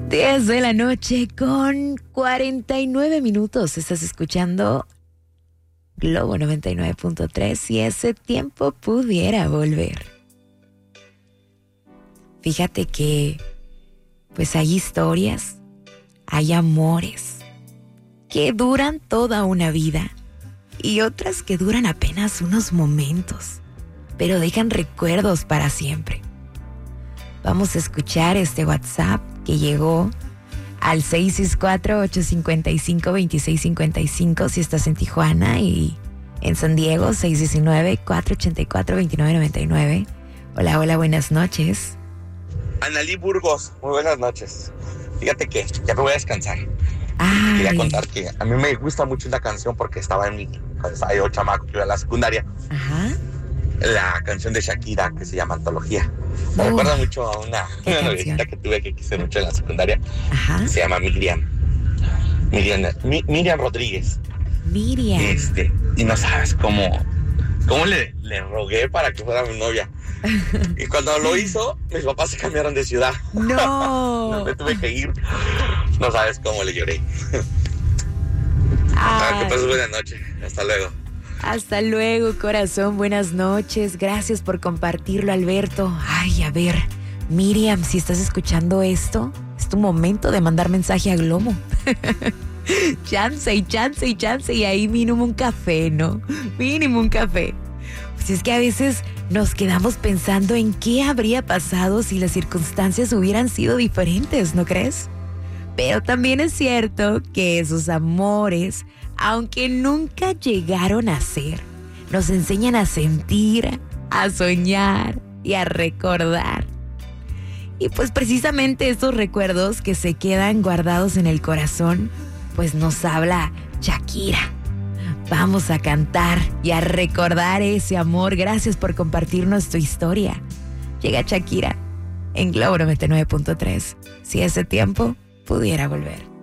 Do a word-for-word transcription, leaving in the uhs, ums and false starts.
diez de la noche con cuarenta y nueve minutos. Estás escuchando Globo noventa y nueve punto tres. Si ese tiempo pudiera volver. Fíjate que pues hay historias, hay amores que duran toda una vida y otras que duran apenas unos momentos, pero dejan recuerdos para siempre. Vamos a escuchar este WhatsApp que llegó al seis seis cuatro, ocho cinco cinco, dos seis cinco cinco si estás en Tijuana, y en San Diego seis uno nueve, cuatro ocho cuatro, dos nueve nueve nueve. Hola, hola, buenas noches. Analí Burgos, muy buenas noches. Fíjate que ya me voy a descansar. Ay. Quería contar que a mí me gusta mucho esta canción porque estaba en mi, cuando estaba yo chamaco, que iba a la secundaria. Ajá. La canción de Shakira que se llama Antología. Me Uh, recuerda mucho a una, una noviecita que tuve que quise mucho en la secundaria. Ajá. Se llama Miriam. Miriam, Mi, Miriam Rodríguez. Miriam. Este, y no sabes cómo, cómo le, le rogué para que fuera mi novia. Y cuando lo hizo, mis papás se cambiaron de ciudad. No. No me tuve que ir. No sabes cómo le lloré. Ay. Ah, que pases buena noche. Hasta luego. Hasta luego, corazón. Buenas noches. Gracias por compartirlo, Alberto. Ay, a ver, Miriam, si estás escuchando esto, es tu momento de mandar mensaje a Globo. Chance y chance y chance y ahí mínimo un café, ¿no? Mínimo un café. Pues es que a veces nos quedamos pensando en qué habría pasado si las circunstancias hubieran sido diferentes, ¿no crees? Pero también es cierto que esos amores, aunque nunca llegaron a ser, nos enseñan a sentir, a soñar y a recordar. Y pues precisamente estos recuerdos que se quedan guardados en el corazón, pues nos habla Shakira. Vamos a cantar y a recordar ese amor. Gracias por compartirnos tu historia. Llega Shakira en Globo noventa y nueve punto tres. Si ese tiempo pudiera volver.